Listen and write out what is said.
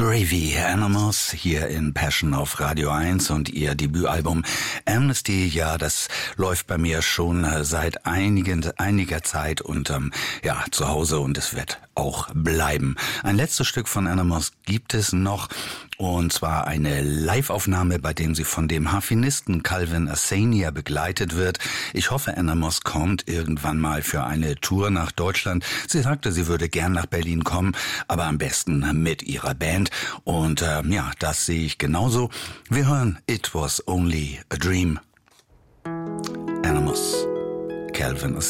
Gravy Animals hier in Passion auf Radio 1 und ihr Debütalbum Amnesty, ja, das läuft bei mir schon seit einiger Zeit und zu Hause und es wird auch bleiben. Ein letztes Stück von Animals gibt es noch und zwar eine Live-Aufnahme, bei dem sie von dem Harfenisten Calvin Assania begleitet wird. Ich hoffe, Animals kommt irgendwann mal für eine Tour nach Deutschland. Sie sagte, sie würde gern nach Berlin kommen, aber am besten mit ihrer Band. Und das sehe ich genauso. Wir hören It Was Only a Dream. Animals, Calvin Assania.